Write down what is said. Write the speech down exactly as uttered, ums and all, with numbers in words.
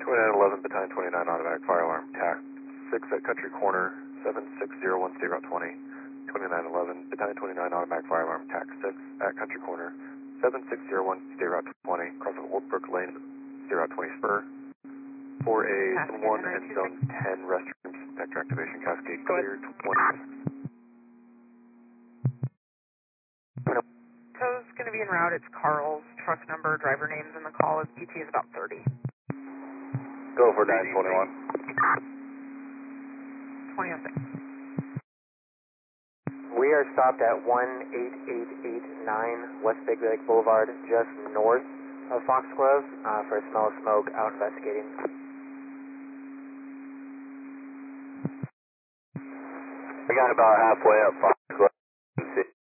twenty-nine eleven, Battalion twenty-nine, automatic fire alarm, T A C six at Country Corner, seven six zero one, state route twenty. twenty-nine eleven, Battalion twenty-nine, automatic fire alarm, T A C six at Country Corner, seven six zero one, state route twenty, crossing Old Brook Lane, state route twenty spur. four A, zone one and zone ten restrooms, sector activation cascade clear, twenty. To's going to be en route. It's Carl's truck number, driver names in the call. His E T is about thirty. Go for nine twenty-one. twenty oh six. We are stopped at one eight eight eight nine West Big Lake Boulevard, just north of Foxglove, uh, for a smell of smoke, out investigating. We got about halfway up Foxglove.